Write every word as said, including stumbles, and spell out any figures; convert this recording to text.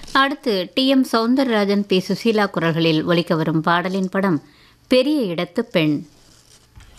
அடுத்து D M Soundararajan B Susheela குரல்களில் ஒலிக்க வரும் பாடலின் படம் பெரிய இடத்து பெண்.